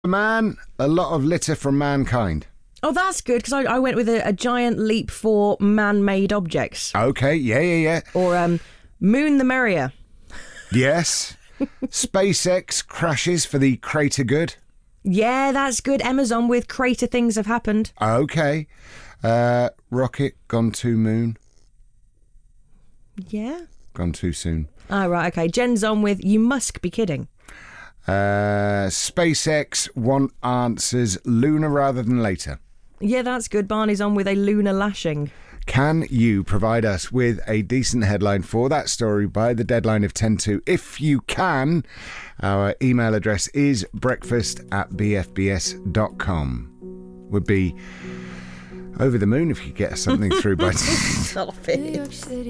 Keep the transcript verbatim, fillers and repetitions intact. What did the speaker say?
Man, a lot of litter from mankind. Oh, that's good, because I, I went with a, a giant leap for man-made objects. Okay, yeah, yeah, yeah. Or um, moon the merrier. Yes. SpaceX crashes for the greater good. Yeah, that's good. Amazon with crater things have happened. Okay. Uh, rocket gone too moon. Yeah. Gone too soon. Oh, right, okay. Jen's on with you must be kidding. Uh, SpaceX want answers lunar rather than later. Yeah, that's good. Barney's on with a lunar lashing. Can you provide us with a decent headline for that story by the deadline of ten to? If you can, our email address is breakfast at b f b s dot com. Would be over the moon if you get something through by... Stop it.